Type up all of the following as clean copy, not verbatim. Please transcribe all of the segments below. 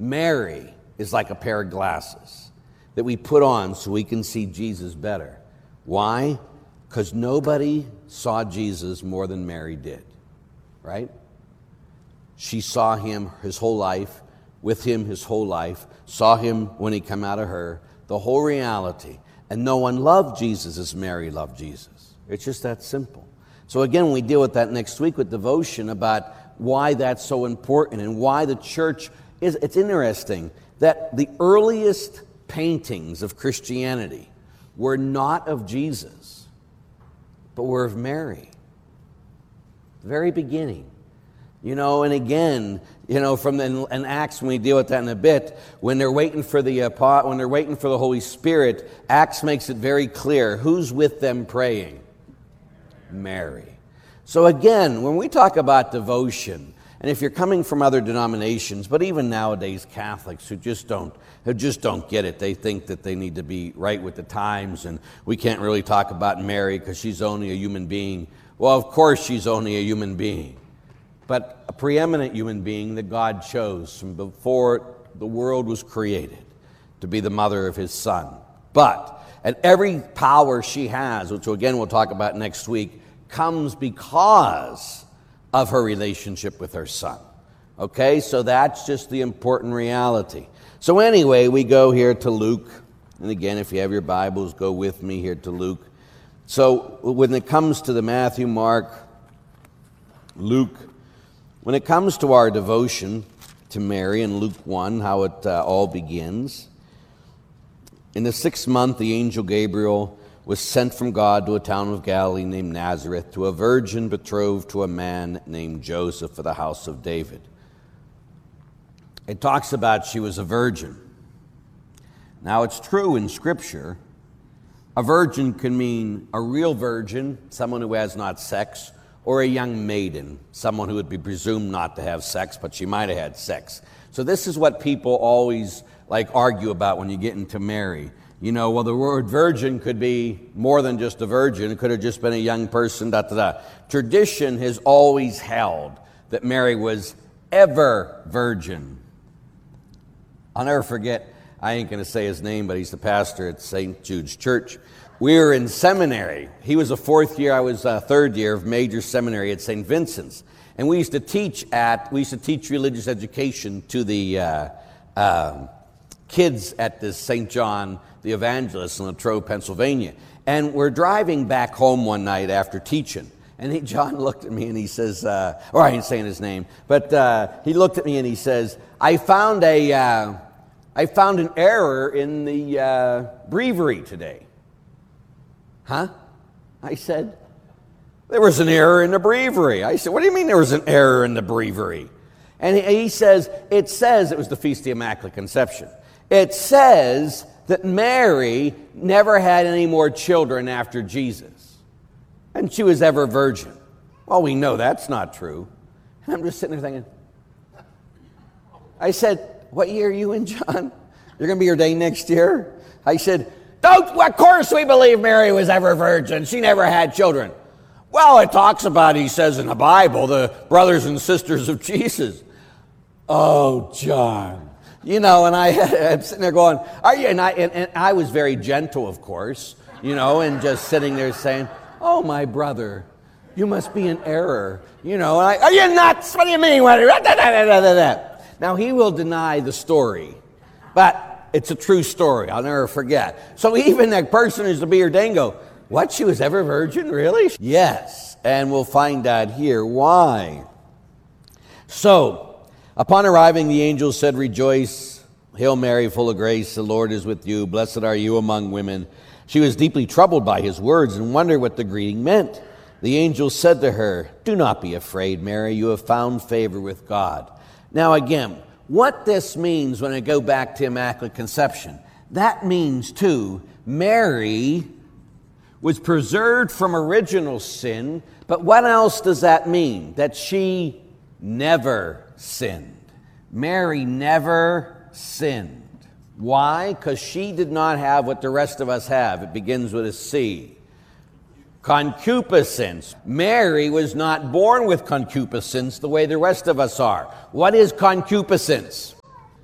Mary is like a pair of glasses that we put on so we can see Jesus better. Why? Because nobody saw Jesus more than Mary did, right? She saw him his whole life, with him his whole life, saw him when he came out of her, the whole reality. And no one loved Jesus as Mary loved Jesus. It's just that simple. So again, we deal with that next week with devotion about why that's so important and why the church is. It's interesting that the earliest paintings of Christianity were not of Jesus, but were of Mary. The very beginning. And again, from in Acts, when we deal with that in a bit, when they're waiting for the Holy Spirit, Acts makes it very clear who's with them praying. Mary. So again, when we talk about devotion, and if you're coming from other denominations, but even nowadays Catholics who just don't get it, they think that they need to be right with the times, and we can't really talk about Mary because she's only a human being. Well, of course she's only a human being, but a preeminent human being that God chose from before the world was created to be the mother of his Son. And every power she has, which again we'll talk about next week, comes because of her relationship with her Son. Okay, so that's just the important reality. So anyway, we go here to Luke. And again, if you have your Bibles, go with me here to Luke. So when it comes to the Matthew, Mark, Luke, when it comes to our devotion to Mary in Luke 1, how it all begins. In the 6th month, the angel Gabriel was sent from God to a town of Galilee named Nazareth to a virgin betrothed to a man named Joseph of the house of David. It talks about she was a virgin. Now, it's true in Scripture, a virgin can mean a real virgin, someone who has not sex, or a young maiden, someone who would be presumed not to have sex, but she might have had sex. So this is what people always argue about when you get into Mary. Well, the word virgin could be more than just a virgin. It could have just been a young person, Tradition has always held that Mary was ever virgin. I'll never forget, I ain't going to say his name, but he's the pastor at St. Jude's Church. We were in seminary. He was a 4th year, I was a 3rd year of major seminary at St. Vincent's. And we used to teach religious education to the kids at this St. John the Evangelist in Latrobe, Pennsylvania. And we're driving back home one night after teaching. And John looked at me and he says, I ain't saying his name, but he looked at me and he says, I found an error in the breviary today. Huh? I said, there was an error in the breviary. I said, what do you mean there was an error in the breviary? And he says, it was the Feast of the Immaculate Conception. It says that Mary never had any more children after Jesus. And she was ever virgin. Well, we know that's not true. And I'm just sitting there thinking, I said, what year are you in, John? You're going to be ordained next year? I said, of course we believe Mary was ever virgin. She never had children. Well, it talks about, he says in the Bible, the brothers and sisters of Jesus. Oh, John. And I'm sitting there going, are you? And I was very gentle, of course, and just sitting there saying, oh, my brother, you must be in error. Are you nuts? What do you mean? Now, he will deny the story, but it's a true story. I'll never forget. So even that person who's to be ordained go, what, she was ever virgin? Really? Yes, and we'll find out here why. So, upon arriving, the angel said, rejoice, Hail Mary, full of grace, the Lord is with you. Blessed are you among women. She was deeply troubled by his words and wondered what the greeting meant. The angel said to her, do not be afraid, Mary. You have found favor with God. Now again, what this means when I go back to Immaculate Conception, that means too, Mary was preserved from original sin, but what else does that mean? That she never sinned. Mary never sinned. Why? Because she did not have what the rest of us have. It begins with a C. Concupiscence. Mary was not born with concupiscence the way the rest of us are. What is concupiscence?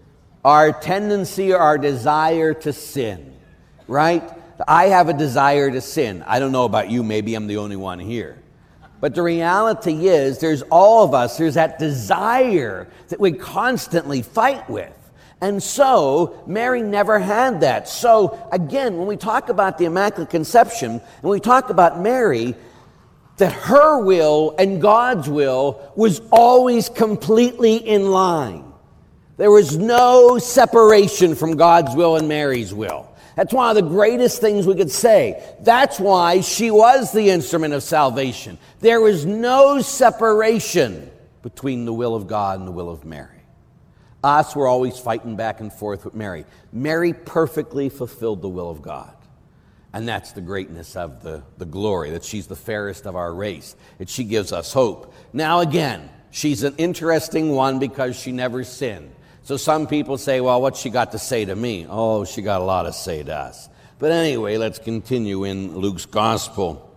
our tendency, our desire to sin, right? I have a desire to sin. I don't know about you, maybe I'm the only one here. But the reality is, there's all of us, there's that desire that we constantly fight with. And so, Mary never had that. So, again, when we talk about the Immaculate Conception, and we talk about Mary, that her will and God's will was always completely in line. There was no separation from God's will and Mary's will. That's one of the greatest things we could say. That's why she was the instrument of salvation. There was no separation between the will of God and the will of Mary. Us, we're always fighting back and forth with Mary. Mary perfectly fulfilled the will of God. And that's the greatness of the glory, that she's the fairest of our race, that she gives us hope. Now again, she's an interesting one because she never sinned. So some people say, well, what's she got to say to me? Oh, she got a lot to say to us. But anyway, let's continue in Luke's gospel.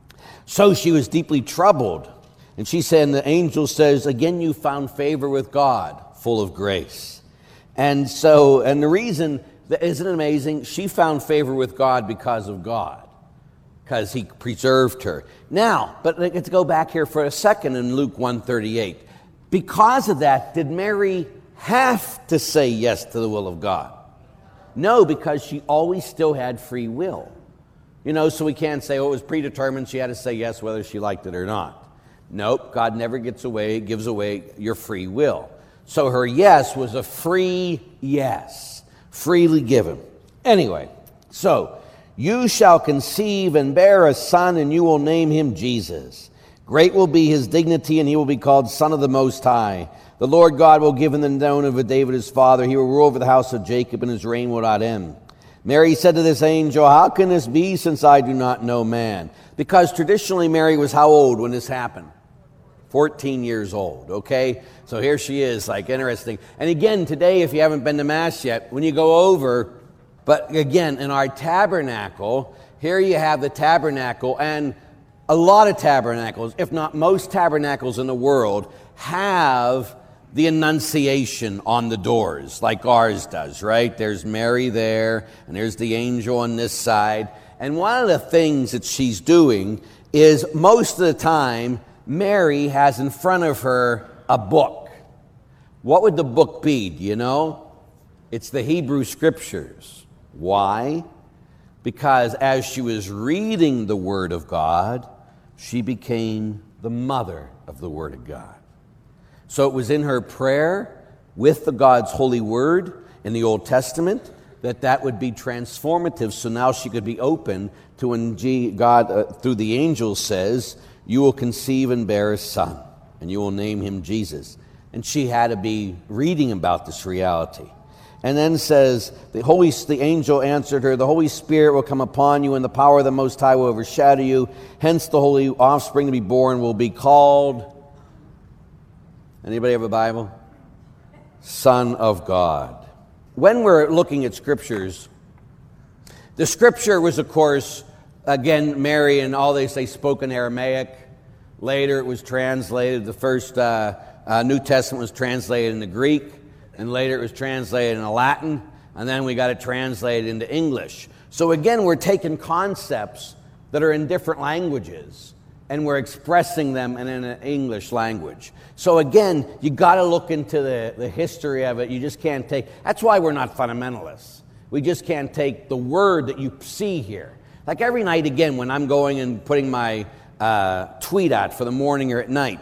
So she was deeply troubled. And she said, and the angel says, again, you found favor with God, full of grace. And the reason, isn't it amazing? She found favor with God because of God, because he preserved her. Now, but let's go back here for a second in Luke 1:38. Because of that, did Mary have to say yes to the will of God? No, because she always still had free will. So we can't say, oh, it was predetermined, she had to say yes whether she liked it or not. Nope, God never gives away your free will. So her yes was a free yes, freely given. Anyway, so you shall conceive and bear a son, and you will name him Jesus. Great will be his dignity, and he will be called Son of the Most High. The Lord God will give him the throne of David his father. He will rule over the house of Jacob, and his reign will not end. Mary said to this angel, how can this be, since I do not know man? Because traditionally Mary was how old when this happened? 14 years old, okay? So here she is, like, interesting. And again, today, if you haven't been to Mass yet, when you go over, but again, in our tabernacle, here you have the tabernacle, and a lot of tabernacles, if not most tabernacles in the world, have the Annunciation on the doors, like ours does, right? There's Mary there, and there's the angel on this side. And one of the things that she's doing is, most of the time, Mary has in front of her a book. What would the book be? Do you know? It's the Hebrew Scriptures. Why? Because as she was reading the Word of God, she became the mother of the Word of God. So it was in her prayer with the God's holy word in the Old Testament that would be transformative. So now she could be open to when God, through the angel, says, you will conceive and bear a son, and you will name him Jesus. And she had to be reading about this reality. And then says, the angel answered her, the Holy Spirit will come upon you, and the power of the Most High will overshadow you. Hence the holy offspring to be born will be called... Anybody have a Bible? Son of God. When we're looking at Scriptures, the Scripture was, of course, again, Mary and all they spoke in Aramaic. Later it was translated. The first New Testament was translated into Greek, and later it was translated into Latin, and then we got it translated into English. So again, we're taking concepts that are in different languages, and we're expressing them in an English language. So again, you got to look into the history of it. You just can't take... That's why we're not fundamentalists. We just can't take the word that you see here. Like every night, again, when I'm going and putting my tweet out for the morning or at night,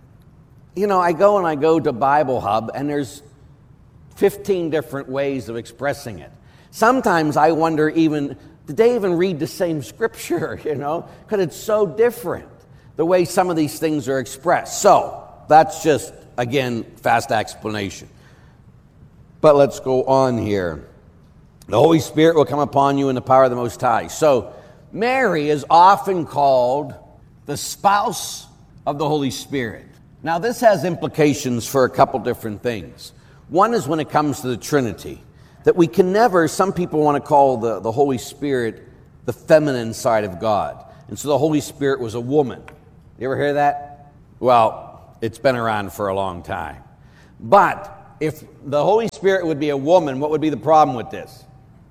I go to Bible Hub, and there's 15 different ways of expressing it. Sometimes I wonder did they even read the same scripture, because it's so different, the way some of these things are expressed. So, that's just, again, fast explanation. But let's go on here. The Holy Spirit will come upon you in the power of the Most High. So, Mary is often called the spouse of the Holy Spirit. Now, this has implications for a couple different things. One is when it comes to the Trinity. That we can never, some people want to call the Holy Spirit the feminine side of God. And so the Holy Spirit was a woman. You ever hear that? Well, it's been around for a long time. But if the Holy Spirit would be a woman, what would be the problem with this?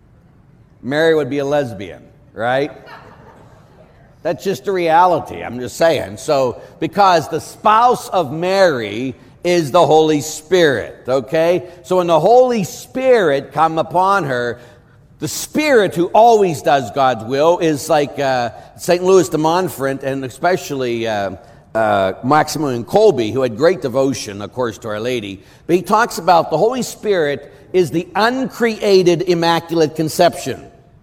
Mary would be a lesbian, right? That's just a reality, I'm just saying. So, because the spouse of Mary is the Holy Spirit, okay? So when the Holy Spirit come upon her, the Spirit who always does God's will is like St. Louis de Montfort, and especially Maximilian Kolbe, who had great devotion, of course, to Our Lady. But he talks about the Holy Spirit is the uncreated Immaculate Conception.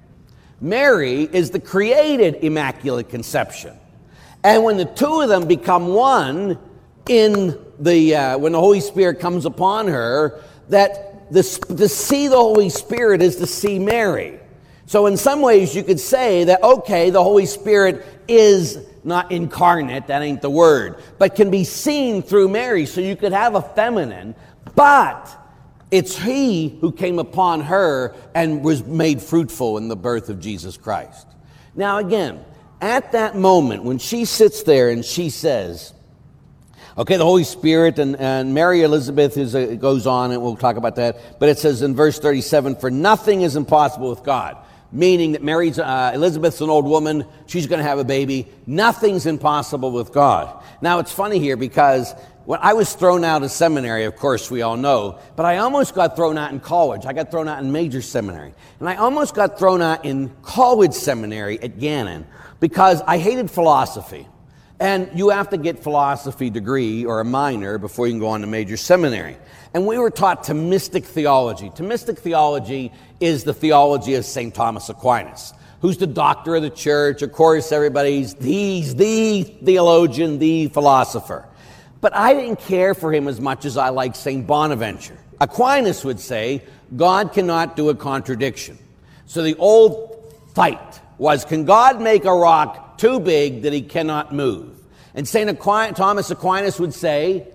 Mary is the created Immaculate Conception. And when the two of them become one when the Holy Spirit comes upon her, that to see the Holy Spirit is to see Mary. So in some ways you could say that, okay, the Holy Spirit is not incarnate, that ain't the word, but can be seen through Mary. So you could have a feminine, but it's he who came upon her and was made fruitful in the birth of Jesus Christ. Now again, at that moment when she sits there and she says, okay, the Holy Spirit and Mary Elizabeth goes on, and we'll talk about that, but it says in verse 37, for nothing is impossible with God. Meaning that Elizabeth's an old woman, she's going to have a baby. Nothing's impossible with God. Now it's funny here because when I was thrown out of seminary, of course we all know, but I almost got thrown out in college. I got thrown out in major seminary. And I almost got thrown out in college seminary at Gannon because I hated philosophy. And you have to get philosophy degree or a minor before you can go on to major seminary. And we were taught Thomistic theology. Thomistic theology is the theology of St. Thomas Aquinas, who's the doctor of the church. Of course, he's the theologian, the philosopher. But I didn't care for him as much as I liked St. Bonaventure. Aquinas would say, God cannot do a contradiction. So the old fight was, can God make a rock too big that he cannot move? And Thomas Aquinas would say,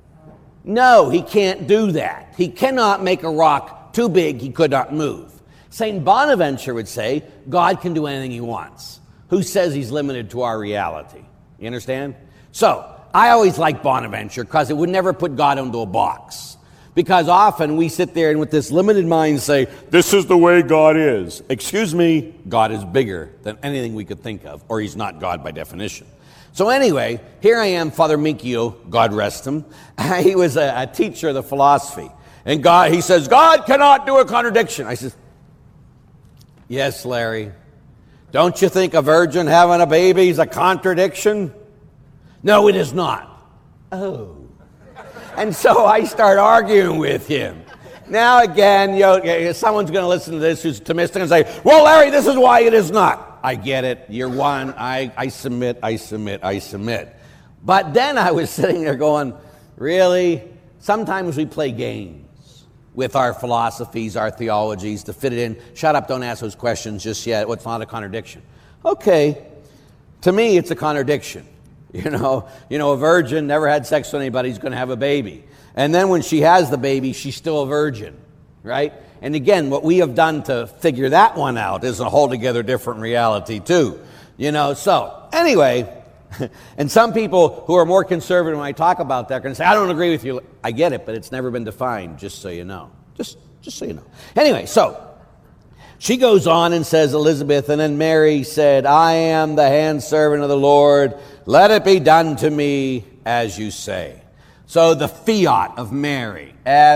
no, he can't do that. He cannot make a rock too big he could not move. St. Bonaventure would say, God can do anything he wants. Who says he's limited to our reality? You understand? So, I always liked Bonaventure because it would never put God into a box. Because often we sit there and with this limited mind say, this is the way God is. Excuse me, God is bigger than anything we could think of, or he's not God by definition. So anyway, here I am, Father Michio, God rest him. He was a teacher of the philosophy. And he says, God cannot do a contradiction. I says, yes, Larry. Don't you think a virgin having a baby is a contradiction? No, it is not. Oh. And so I start arguing with him. Now again, someone's going to listen to this who's Thomistic and say, well, Larry, this is why it is not. I get it. You're one. I submit. But then I was sitting there going, really? Sometimes we play games with our philosophies, our theologies to fit it in. Shut up, don't ask those questions just yet. What's not a contradiction? Okay. To me, it's a contradiction. You know, a virgin never had sex with anybody, is going to have a baby. And then when she has the baby, she's still a virgin, right? And again, what we have done to figure that one out is a altogether different reality too. So anyway, and some people who are more conservative when I talk about that are going to say, I don't agree with you. I get it, but it's never been defined, just so you know. Just so you know. Anyway, so she goes on and says, Elizabeth, and then Mary said, I am the handservant of the Lord. Let it be done to me as you say. So the fiat of Mary,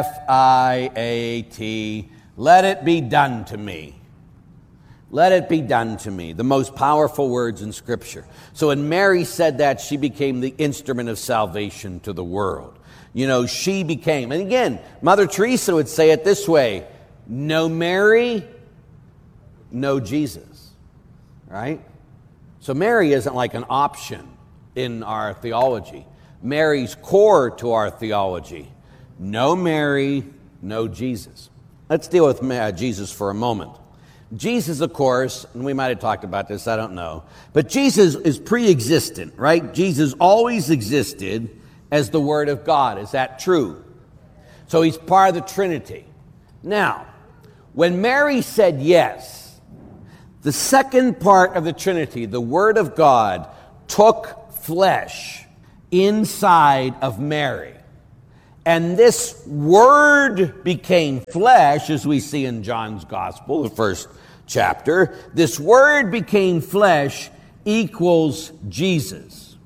F-I-A-T, let it be done to me. Let it be done to me. The most powerful words in Scripture. So when Mary said that, she became the instrument of salvation to the world. She became, and again, Mother Teresa would say it this way, no Mary, no Jesus, right? So Mary isn't like an option in our theology. Mary's core to our theology. No Mary, no Jesus. Let's deal with Jesus for a moment. Jesus, of course, and we might have talked about this, I don't know, but Jesus is pre-existent, right? Jesus always existed as the Word of God. Is that true? So he's part of the Trinity. Now, when Mary said yes, the second part of the Trinity, the Word of God, took flesh inside of Mary. And this Word became flesh, as we see in John's Gospel, the first chapter. This Word became flesh equals Jesus.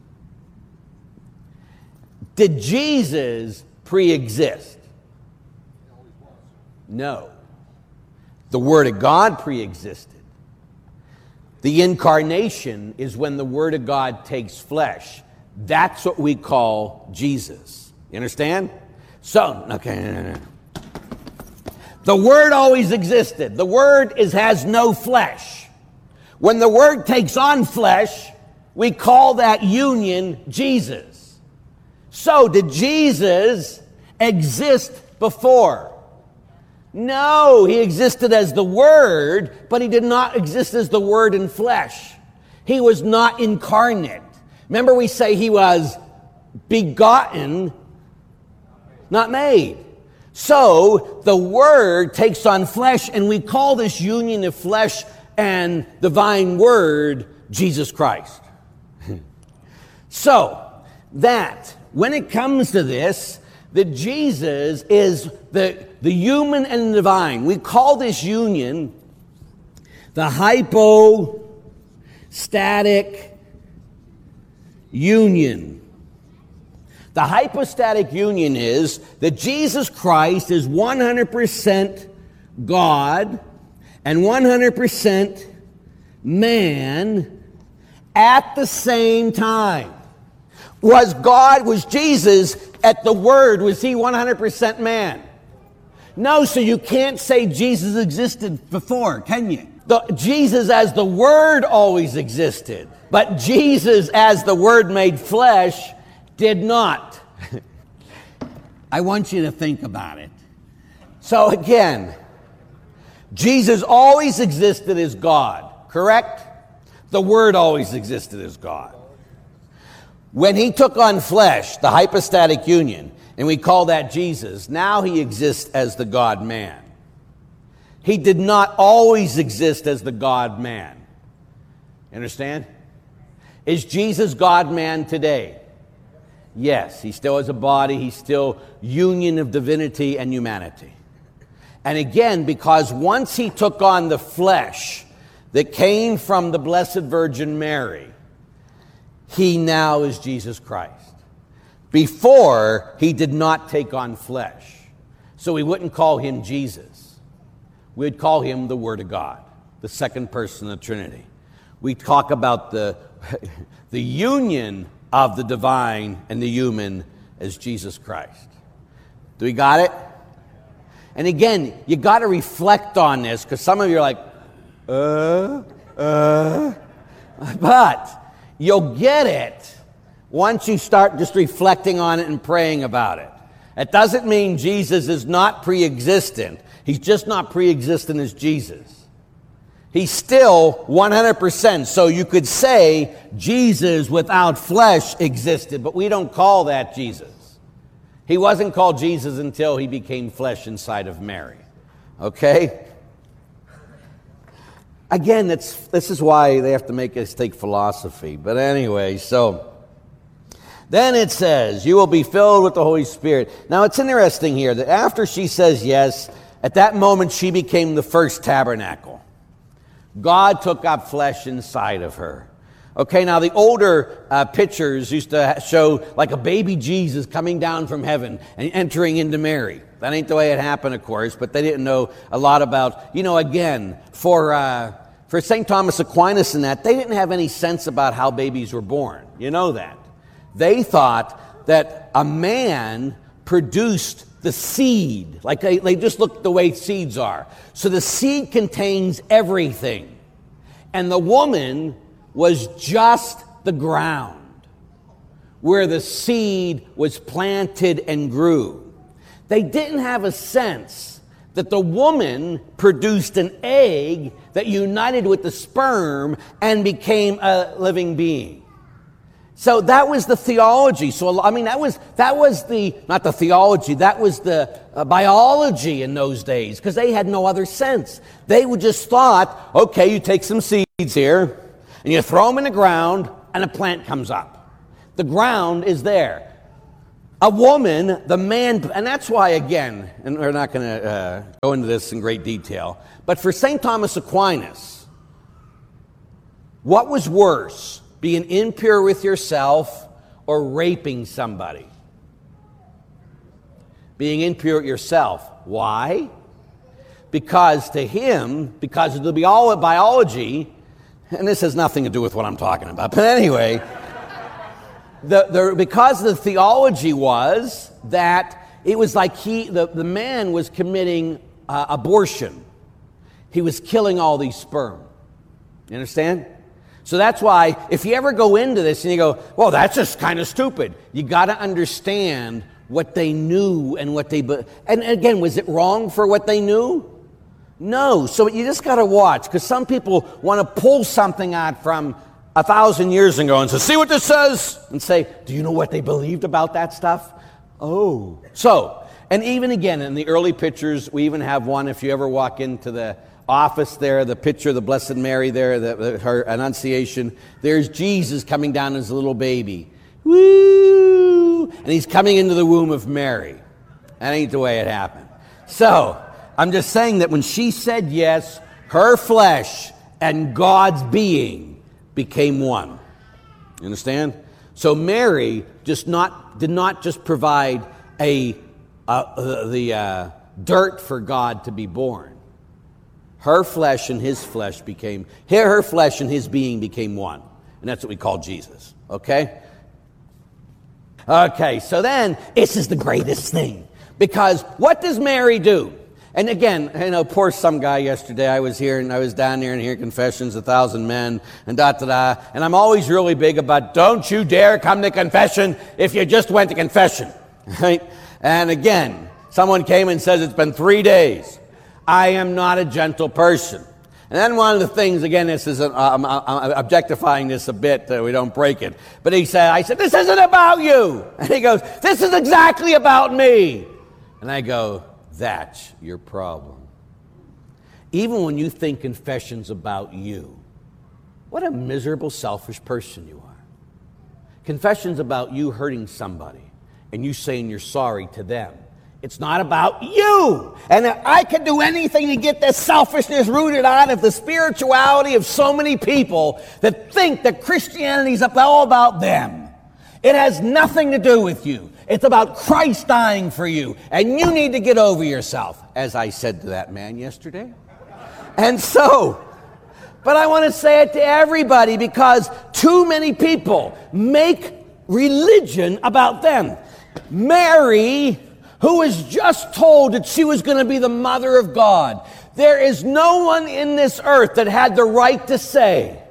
Did Jesus pre-exist? No. The Word of God pre-existed. The incarnation is when the Word of God takes flesh. That's what we call Jesus. You understand? So, okay. The Word always existed. The Word has no flesh. When the Word takes on flesh, we call that union Jesus. So, did Jesus exist before? No, he existed as the Word, but he did not exist as the Word in flesh. He was not incarnate. Remember, we say he was begotten, not made. So, the Word takes on flesh, and we call this union of flesh and divine Word Jesus Christ. So, that, when it comes to this, that Jesus is the human and the divine. We call this union the hypostatic union. The hypostatic union is that Jesus Christ is 100% God and 100% man at the same time. Was Jesus at the Word, was he 100% man? No, so you can't say Jesus existed before, can you? Jesus as the Word always existed, but Jesus as the Word made flesh did not. I want you to think about it. So again, Jesus always existed as God, correct? The Word always existed as God. When he took on flesh, the hypostatic union, and we call that Jesus, now he exists as the God-man. He did not always exist as the God-man. Understand? Is Jesus God-man today? Yes, he still has a body. He's still union of divinity and humanity. And again, because once he took on the flesh that came from the Blessed Virgin Mary, he now is Jesus Christ. Before, he did not take on flesh. So we wouldn't call him Jesus. We'd call him the Word of God, the second person of the Trinity. We talk about the union of the divine and the human as Jesus Christ. Do we got it? And again, you got to reflect on this, because some of you are like, but you'll get it once you start just reflecting on it and praying about it. It doesn't mean Jesus is not pre-existent. He's just not pre-existent as Jesus. He's still 100%. So you could say Jesus without flesh existed, but we don't call that Jesus. He wasn't called Jesus until he became flesh inside of Mary. Okay? Again, this is why they have to make us take philosophy. But anyway, so then it says, you will be filled with the Holy Spirit. Now, it's interesting here that after she says yes, at that moment she became the first tabernacle. God took up flesh inside of her. Okay, now the older pictures used to show like a baby Jesus coming down from heaven and entering into Mary. That ain't the way it happened, of course, but they didn't know a lot about, again, for St. Thomas Aquinas and that, they didn't have any sense about how babies were born. You know that. They thought that a man produced the seed, like they just looked the way seeds are. So the seed contains everything. And the woman was just the ground where the seed was planted and grew. They didn't have a sense that the woman produced an egg that united with the sperm and became a living being. So that was the theology. So, that was not the theology, that was the biology in those days, because they had no other sense. They would just thought, okay, you take some seeds here, and you throw them in the ground, and a plant comes up. The ground is there. A woman, the man, and that's why, again, and we're not going to go into this in great detail, but for St. Thomas Aquinas, what was worse, being impure with yourself or raping somebody? Being impure with yourself. Why? Because to him, because of the biology, and this has nothing to do with what I'm talking about, but anyway, because the theology was that it was like the man was committing abortion. He was killing all these sperm. You understand? So that's why if you ever go into this and you go, well, that's just kind of stupid, you got to understand what they knew and what they... And again, was it wrong for what they knew? No. So you just got to watch, because some people want to pull something out from 1,000 years ago and say, see what this says? And say, do you know what they believed about that stuff? Oh. So, and even again, in the early pictures, we even have one, if you ever walk into the office there, the picture of the Blessed Mary there, her Annunciation, there's Jesus coming down as a little baby. Woo! And he's coming into the womb of Mary. That ain't the way it happened. So, I'm just saying that when she said yes, her flesh and God's being became one. You understand? So Mary did not just provide the dirt for God to be born. Her flesh and his flesh became, her flesh and his being became one. And that's what we call Jesus. Okay? Okay, so then, this is the greatest thing. Because what does Mary do? And again, poor some guy yesterday, I was down there and hearing confessions, 1,000 men, and da-da-da. And I'm always really big about, don't you dare come to confession if you just went to confession. Right? And again, someone came and says, it's been 3 days. I am not a gentle person. And then one of the things, again, this is, I'm objectifying this a bit, we don't break it. But I said, this isn't about you. And he goes, this is exactly about me. And I go, that's your problem. Even when you think confession's about you, what a miserable, selfish person you are. Confession's about you hurting somebody and you saying you're sorry to them. It's not about you. And I could do anything to get this selfishness rooted out of the spirituality of so many people that think that Christianity is all about them. It has nothing to do with you. It's about Christ dying for you. And you need to get over yourself, as I said to that man yesterday. And so, but I want to say it to everybody because too many people make religion about them. Mary, who was just told that she was going to be the mother of God. There is no one in this earth that had the right to say,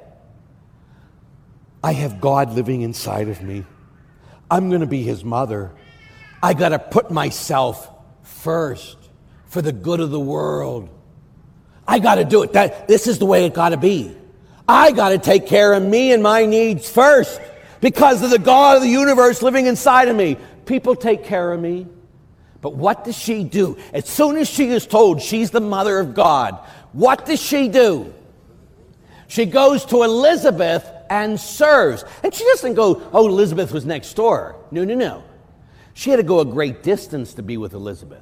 I have God living inside of me. I'm going to be his mother. I got to put myself first for the good of the world. I got to do it. This is the way it got to be. I got to take care of me and my needs first because of the God of the universe living inside of me. People take care of me. But what does she do? As soon as she is told she's the mother of God, what does she do? She goes to Elizabeth and serves. And she doesn't go, oh, Elizabeth was next door. No. She had to go a great distance to be with Elizabeth.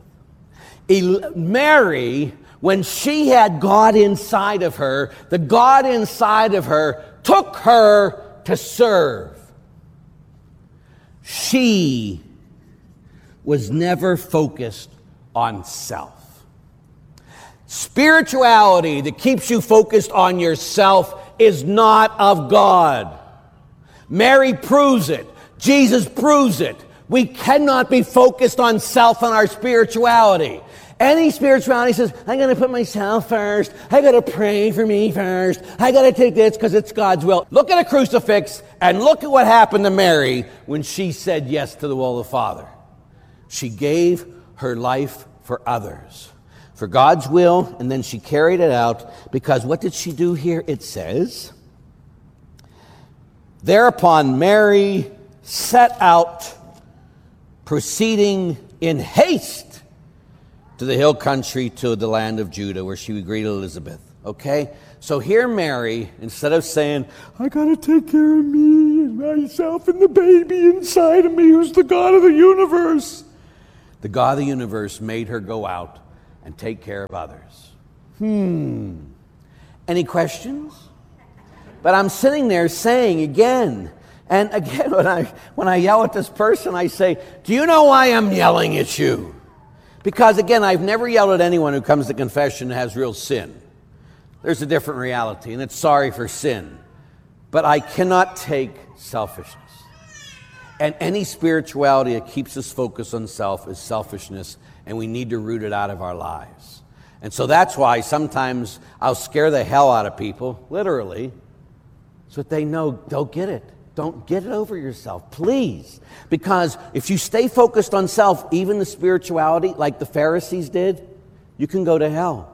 Mary, when she had God inside of her, the God inside of her took her to serve. She was never focused on self. Spirituality that keeps you focused on yourself is not of God. Mary proves it. Jesus proves it. We cannot be focused on self and our spirituality. Any spirituality says, I got to put myself first. I got to pray for me first. I got to take this because it's God's will. Look at a crucifix and look at what happened to Mary when she said yes to the will of the Father. She gave her life for others, for God's will, and then she carried it out because what did she do here? It says, thereupon Mary set out, proceeding in haste to the hill country, to the land of Judah, where she would greet Elizabeth. Okay? So here Mary, instead of saying, I got to take care of me and myself and the baby inside of me who's the God of the universe. The God of the universe made her go out and take care of others. Any questions? But I'm sitting there saying again, and again, when I yell at this person, I say, do you know why I'm yelling at you? Because again, I've never yelled at anyone who comes to confession and has real sin. There's a different reality, and it's sorry for sin. But I cannot take selfishness. And any spirituality that keeps us focused on self is selfishness, and we need to root it out of our lives. And so that's why sometimes I'll scare the hell out of people, literally, so that they know, don't get it. Don't get it over yourself, please. Because if you stay focused on self, even the spirituality, like the Pharisees did, you can go to hell.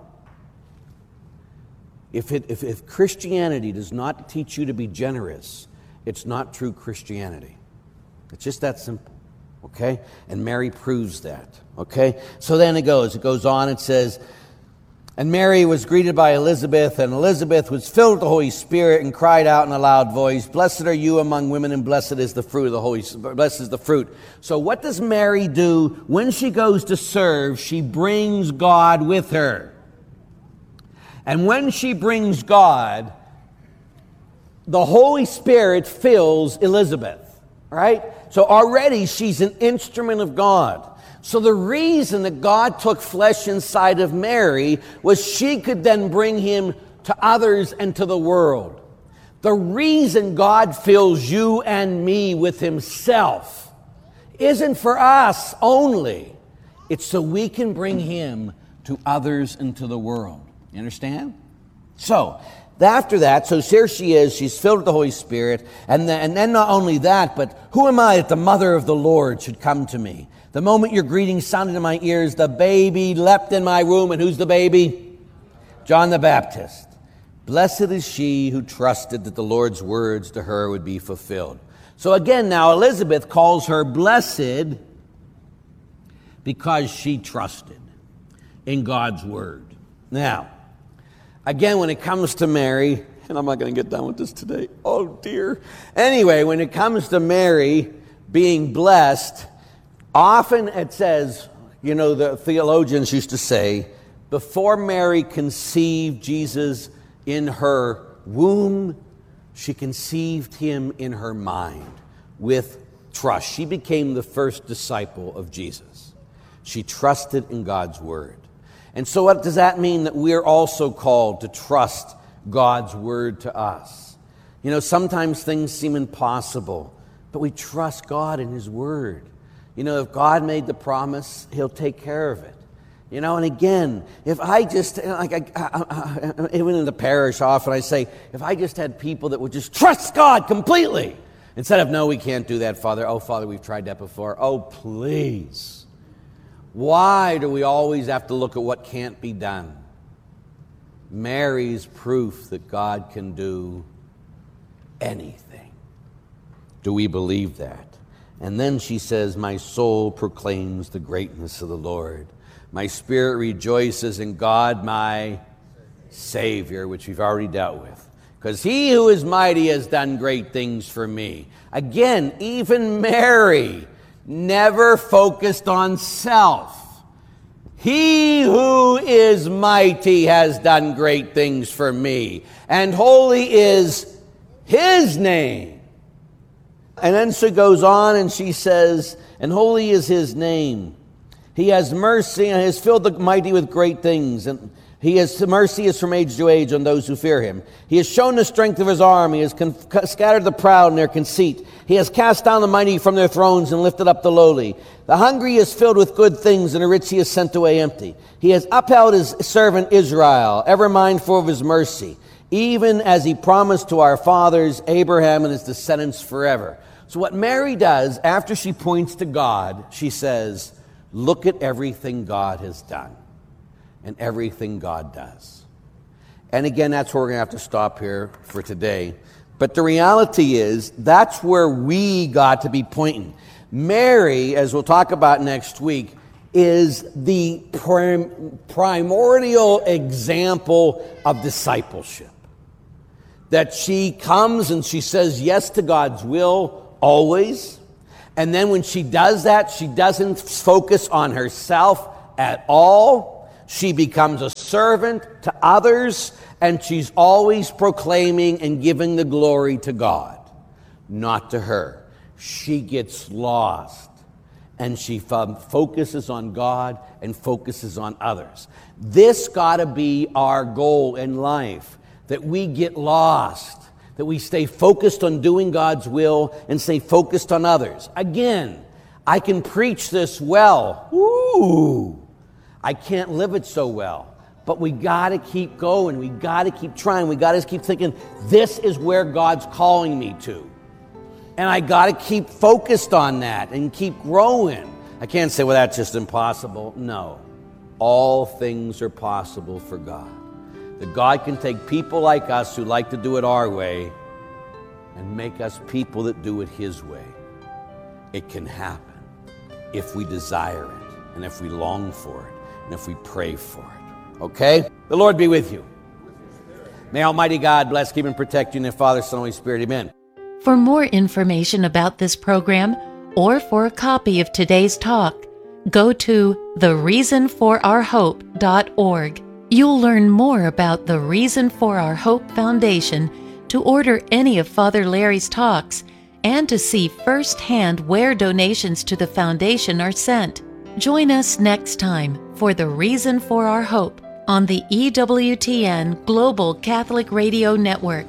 If Christianity does not teach you to be generous, it's not true Christianity. It's just that simple, okay? And Mary proves that, okay? So then it goes on, it says, and Mary was greeted by Elizabeth, and Elizabeth was filled with the Holy Spirit and cried out in a loud voice, blessed are you among women, and blessed is the fruit of the Holy Spirit. Blessed is the fruit. So what does Mary do when she goes to serve? She brings God with her. And when she brings God, the Holy Spirit fills Elizabeth, right? So already she's an instrument of God. So the reason that God took flesh inside of Mary was she could then bring him to others and to the world. The reason God fills you and me with himself isn't for us only. It's so we can bring him to others and to the world. You understand? So, after that, so here she is, she's filled with the Holy Spirit, and then not only that, but who am I that the mother of the Lord should come to me? The moment your greeting sounded in my ears, the baby leapt in my womb, and who's the baby? John the Baptist. Blessed is she who trusted that the Lord's words to her would be fulfilled. So again, now Elizabeth calls her blessed because she trusted in God's word. Now, again, when it comes to Mary, and I'm not going to get done with this today. Oh, dear. Anyway, when it comes to Mary being blessed, often it says, you know, the theologians used to say, before Mary conceived Jesus in her womb, she conceived him in her mind with trust. She became the first disciple of Jesus. She trusted in God's word. And so what does that mean? That we're also called to trust God's word to us. You know, sometimes things seem impossible, but we trust God in his word. You know, if God made the promise, he'll take care of it. You know, and again, if I just, even in the parish often I say, if I just had people that would just trust God completely, instead of, no, we can't do that, Father. Oh, Father, we've tried that before. Oh, please. Why do we always have to look at what can't be done? Mary's proof that God can do anything. Do we believe that? And then she says, my soul proclaims the greatness of the Lord. My spirit rejoices in God, my Savior, which we've already dealt with. Because he who is mighty has done great things for me. Again, even Mary never focused on self. He who is mighty has done great things for me, and holy is his name. And then she goes on and she says, and holy is his name. He has mercy and has filled the mighty with great things, and his mercy is from age to age on those who fear him. He has shown the strength of his arm. He has scattered the proud in their conceit. He has cast down the mighty from their thrones and lifted up the lowly. The hungry is filled with good things, and the rich he has sent away empty. He has upheld his servant Israel, ever mindful of his mercy, even as he promised to our fathers, Abraham and his descendants forever. So what Mary does, after she points to God, she says, look at everything God has done and everything God does. And again, that's where we're going to have to stop here for today. But the reality is, that's where we got to be pointing. Mary, as we'll talk about next week, is the primordial example of discipleship. that she comes and she says yes to God's will always. And then when she does that, she doesn't focus on herself at all. She becomes a servant to others, and she's always proclaiming and giving the glory to God, not to her. She gets lost, and she focuses on God and focuses on others. This got to be our goal in life, that we get lost, that we stay focused on doing God's will and stay focused on others. Again, I can preach this well. Ooh, I can't live it so well. But we got to keep going. We got to keep trying. We got to keep thinking, this is where God's calling me to. And I got to keep focused on that and keep growing. I can't say, well, that's just impossible. No. All things are possible for God. That God can take people like us who like to do it our way and make us people that do it His way. It can happen if we desire it and if we long for it and if we pray for it. Okay? The Lord be with you. May Almighty God bless, keep, and protect you in the Father, Son, and Holy Spirit. Amen. For more information about this program or for a copy of today's talk, go to thereasonforourhope.org. You'll learn more about the Reason for Our Hope Foundation, to order any of Father Larry's talks, and to see firsthand where donations to the foundation are sent. Join us next time for The Reason for Our Hope on the EWTN Global Catholic Radio Network.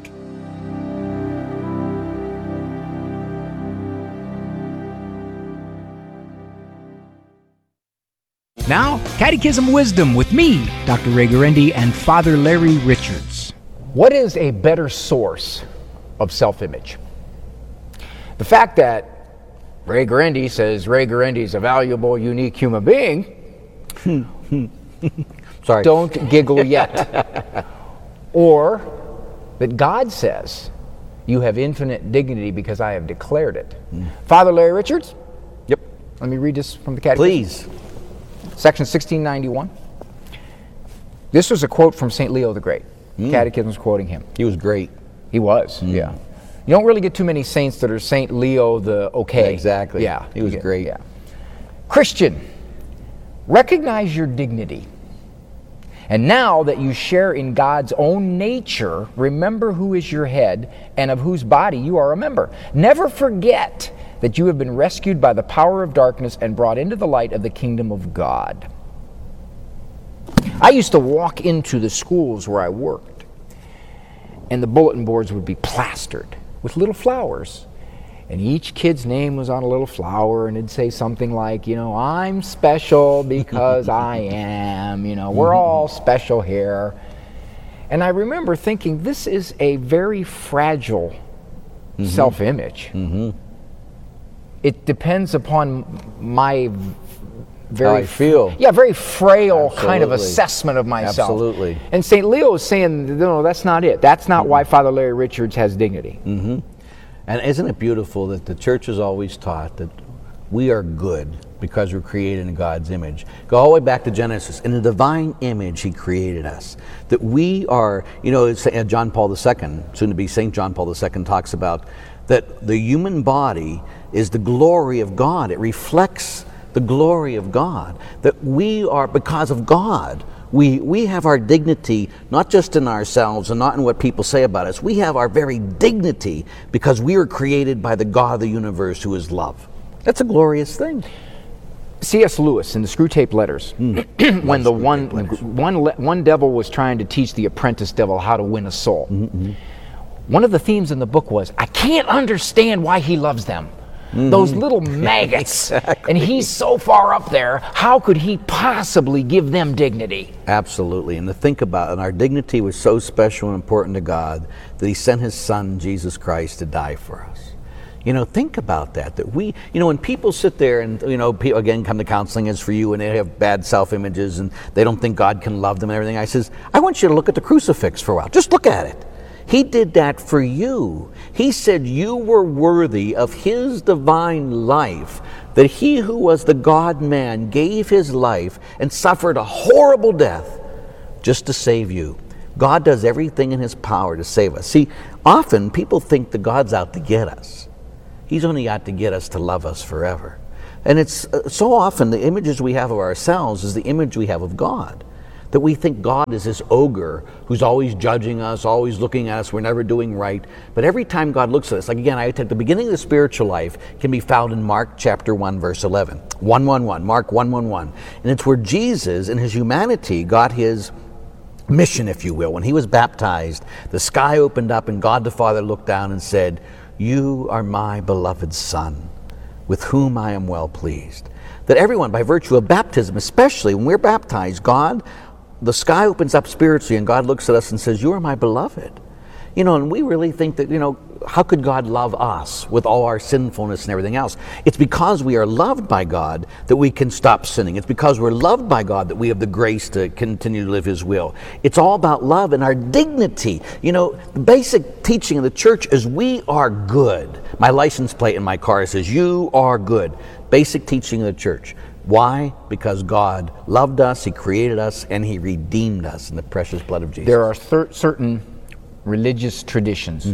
Now, Catechism Wisdom with me, Dr. Ray Guarendi, and Father Larry Richards. What is a better source of self-image? The fact that Ray Guarendi says Ray Guarendi is a valuable, unique human being. Sorry. Don't giggle yet. Or that God says, you have infinite dignity because I have declared it. Father Larry Richards? Yep. Let me read this from the Catechism. Please. Section 1691. This was a quote from St. Leo the Great. Catechism's quoting him. He was great. He was, yeah. You don't really get too many saints that are St. Leo the okay. Exactly. Yeah. He was great. Yeah. Christian, recognize your dignity. And now that you share in God's own nature, remember who is your head and of whose body you are a member. Never forget that you have been rescued by the power of darkness and brought into the light of the kingdom of God. I used to walk into the schools where I worked, and the bulletin boards would be plastered with little flowers. And each kid's name was on a little flower, and it'd say something like, I'm special because I am, we're all special here. And I remember thinking, this is a very fragile self-image. It depends upon my very how I feel. Yeah, very frail Absolutely. kind of assessment of myself. Absolutely. And St. Leo is saying, no, that's not it. That's not why Father Larry Richards has dignity. And isn't it beautiful that the church has always taught that we are good because we're created in God's image? Go all the way back to Genesis. In the divine image, He created us. That we are, John Paul II, soon to be St. John Paul II, talks about that the human body is the glory of God. It reflects the glory of God. That we are, because of God, we have our dignity not just in ourselves and not in what people say about us. We have our very dignity because we are created by the God of the universe who is love. That's a glorious thing. C.S. Lewis in the Screwtape Letters, when the one devil was trying to teach the apprentice devil how to win a soul. One of the themes in the book was, I can't understand why he loves them. Those little maggots. Exactly. And he's so far up there, how could he possibly give them dignity? Absolutely. And to think about it, and our dignity was so special and important to God that He sent His Son, Jesus Christ, to die for us. Think about that. That we, when people sit there and, people, again, come to counseling as for you, and they have bad self-images and they don't think God can love them and everything, I says, I want you to look at the crucifix for a while. Just look at it. He did that for you. He said you were worthy of His divine life, that He who was the God-man gave His life and suffered a horrible death just to save you. God does everything in his power to save us. See, often people think that God's out to get us. He's only out to get us to love us forever. And it's so often the images we have of ourselves is the image we have of God. That we think God is this ogre who's always judging us, always looking at us, we're never doing right. But every time God looks at us, like again, I take the beginning of the spiritual life can be found in Mark chapter 1, verse 11. 1:1:1, Mark 1:1:1. And it's where Jesus in his humanity got his mission, if you will. When he was baptized, the sky opened up and God the Father looked down and said, "You are my beloved Son, with whom I am well pleased." That everyone, by virtue of baptism, especially when we're baptized, the sky opens up spiritually and God looks at us and says, "You are my beloved." And we really think that, how could God love us with all our sinfulness and everything else? It's because we are loved by God that we can stop sinning. It's because we're loved by God that we have the grace to continue to live his will. It's all about love and our dignity. The basic teaching of the church is we are good. My license plate in my car says, "You are good." Basic teaching of the church. Why? Because God loved us, he created us, and he redeemed us in the precious blood of Jesus. There are certain religious traditions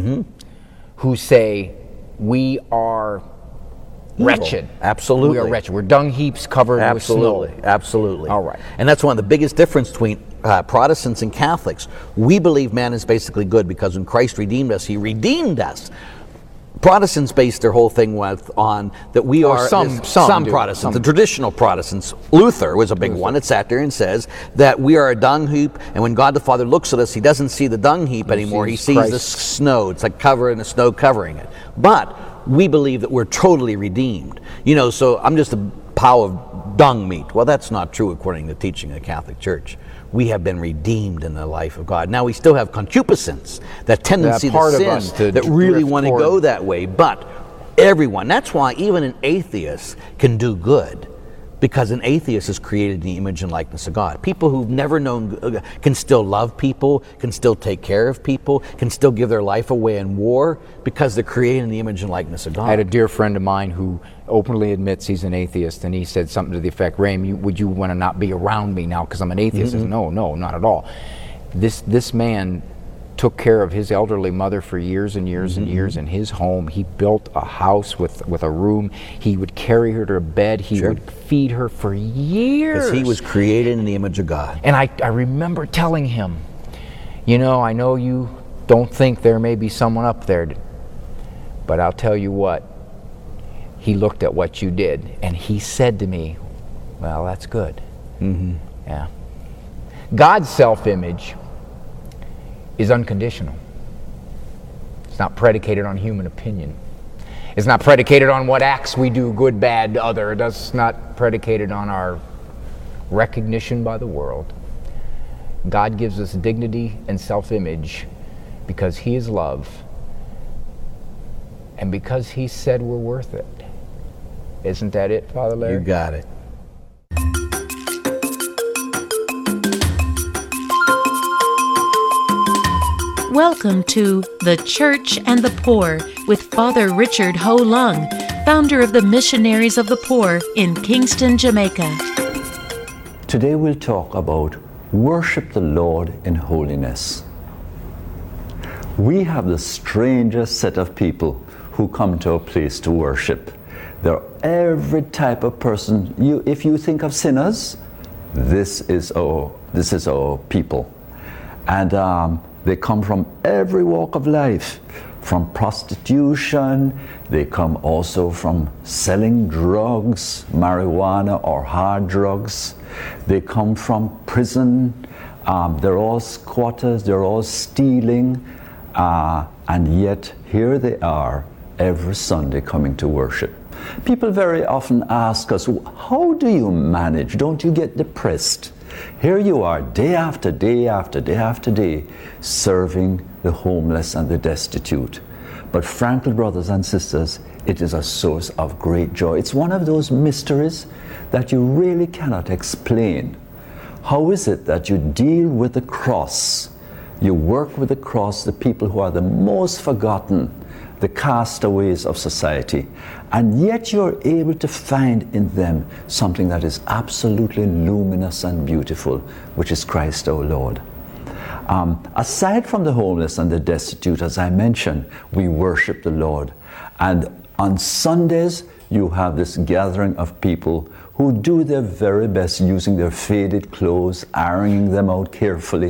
who say we are wretched. Absolutely. We are wretched. We're dung heaps covered with snow. Absolutely. All right. And that's one of the biggest differences between Protestants and Catholics. We believe man is basically good because when Christ redeemed us, he redeemed us. Protestants base their whole thing on that we are some Protestants, the traditional Protestants. Luther was a big one that sat there and says that we are a dung heap, and when God the Father looks at us, he doesn't see the dung heap anymore. He sees the snow. It's like the snow covering it. But we believe that we're totally redeemed. So I'm just a pile of dung meat. Well, that's not true according to the teaching of the Catholic Church. We have been redeemed in the life of God. Now we still have concupiscence, that tendency to sin, that really want to go that way. But everyone, that's why even an atheist can do good, because an atheist is created in the image and likeness of God. People who've never known can still love people, can still take care of people, can still give their life away in war, because they're created in the image and likeness of God. I had a dear friend of mine who openly admits he's an atheist, and he said something to the effect, "Ray, would you want to not be around me now because I'm an atheist?" I said, no, not at all. This man took care of his elderly mother for years and years and years in his home. He built a house with a room. He would carry her to bed. He would feed her for years. Because he was created in the image of God. And I remember telling him, I know you don't think there may be someone up there, but I'll tell you what, he looked at what you did and he said to me, "Well, that's good." Yeah. God's self-image is unconditional. It's not predicated on human opinion. It's not predicated on what acts we do, good, bad, other. It's not predicated on our recognition by the world. God gives us dignity and self-image because he is love and because he said we're worth it. Isn't that it, Father Larry? You got it. Welcome to The Church and the Poor with Father Richard Ho Lung, founder of the Missionaries of the Poor in Kingston, Jamaica. Today we'll talk about worship the Lord in holiness. We have the strangest set of people who come to a place to worship. They're every type of person. If you think of sinners, this is our people. And they come from every walk of life, from prostitution. They come also from selling drugs, marijuana or hard drugs. They come from prison. They're all squatters. They're all stealing. And yet here they are every Sunday coming to worship. People very often ask us, how do you manage? Don't you get depressed? Here you are, day after day after day after day, serving the homeless and the destitute. But frankly, brothers and sisters, it is a source of great joy. It's one of those mysteries that you really cannot explain. How is it that you deal with the cross? You work with the cross, the people who are the most forgotten, the castaways of society, and yet you're able to find in them something that is absolutely luminous and beautiful, which is Christ our Lord. Aside from the homeless and the destitute, as I mentioned, we worship the Lord. And on Sundays, you have this gathering of people who do their very best using their faded clothes, ironing them out carefully,